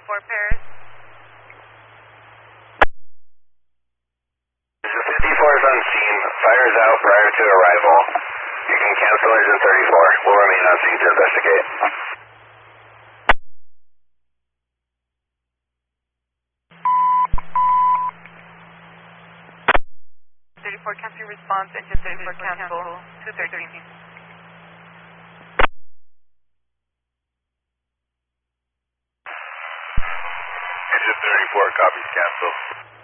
Paris. Engine 54 is on scene. Fire is out prior to arrival. You can cancel engine 34. We'll remain on scene to investigate. 34 cancel response, engine 34 cancel, 213. Engine 34 copies cancel.